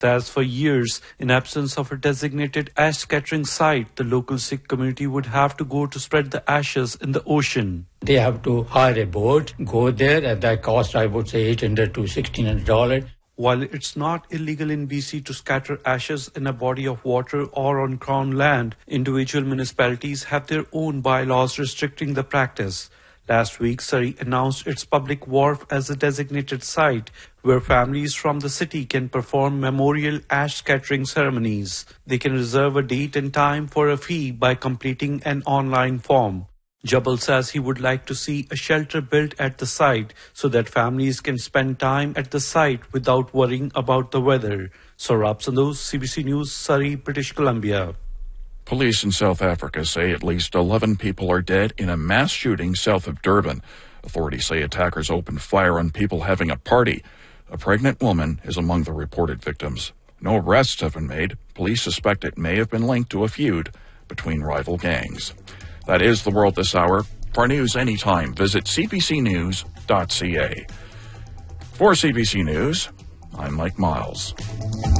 As for years, in absence of a designated ash scattering site, the local Sikh community would have to go to spread the ashes in the ocean. They have to hire a boat, go there, at that cost I would say $800 to $1,600. While it's not illegal in BC to scatter ashes in a body of water or on Crown land, individual municipalities have their own bylaws restricting the practice. Last week, Surrey announced its public wharf as a designated site where families from the city can perform memorial ash scattering ceremonies. They can reserve a date and time for a fee by completing an online form. Jabal says he would like to see a shelter built at the site so that families can spend time at the site without worrying about the weather. Saurabh Sandhu, CBC News, Surrey, British Columbia. Police in South Africa say at least 11 people are dead in a mass shooting south of Durban. Authorities say attackers opened fire on people having a party. A pregnant woman is among the reported victims. No arrests have been made. Police suspect it may have been linked to a feud between rival gangs. That is the world this hour. For news anytime, visit cbcnews.ca. For CBC News, I'm Mike Miles.